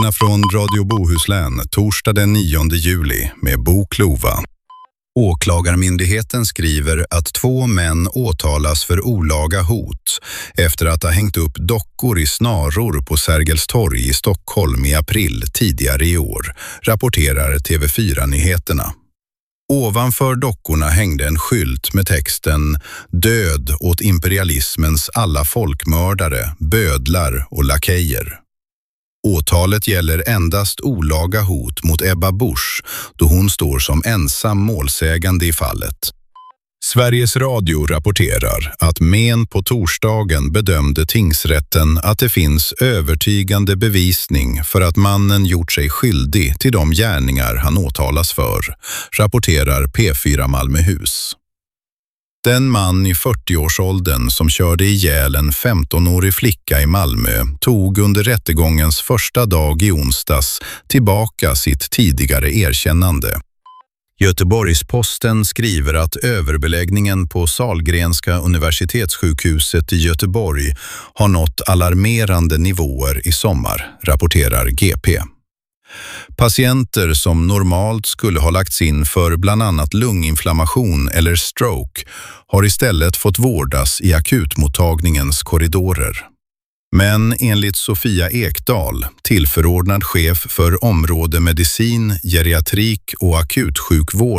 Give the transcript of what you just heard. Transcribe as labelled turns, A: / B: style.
A: Nyheterna från Radio Bohuslän, torsdag den 9 juli med Bo Klova. Åklagarmyndigheten skriver att 2 män åtalas för olaga hot efter att ha hängt upp dockor i snaror på Sergels torg i Stockholm i april tidigare i år, rapporterar TV4-nyheterna. Ovanför dockorna hängde en skylt med texten "Död åt imperialismens alla folkmördare, bödlar och lakejer". Åtalet gäller endast olaga hot mot Ebba Busch då hon står som ensam målsägande i fallet. Sveriges Radio rapporterar att men på torsdagen bedömde tingsrätten att det finns övertygande bevisning för att mannen gjort sig skyldig till de gärningar han åtalas för, rapporterar P4 Malmöhus. Den man i 40-årsåldern som körde ihjäl en 15-årig flicka i Malmö tog under rättegångens första dag i onsdags tillbaka sitt tidigare erkännande. Göteborgs-Posten skriver att överbeläggningen på Sahlgrenska universitetssjukhuset i Göteborg har nått alarmerande nivåer i sommar, rapporterar GP. Patienter som normalt skulle ha lagts in för bland annat lunginflammation eller stroke har istället fått vårdas i akutmottagningens korridorer. Men enligt Sofia Ekdahl, tillförordnad chef för område medicin, geriatrik och akutsjukvård